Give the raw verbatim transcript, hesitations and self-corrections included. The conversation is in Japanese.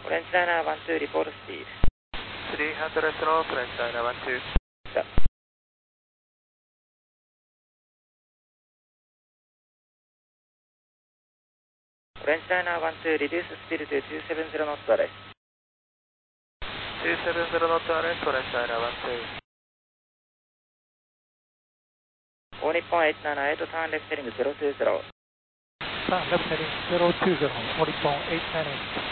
フレンチライナーワンツーリポートスピード。 スリーハンドレットのフレンチライナーワンツー。 フレンチライナーワンツーリデューススピードとツーセブンゼロノットです。 ツーセブンゼロノットです、フレンチライナーワンツー。 大日本エイトナインエイトターンレフトヘリングゼロツーゼロ。 ターンレフトヘリングゼロツーゼロ、大日本エイトナインエイト。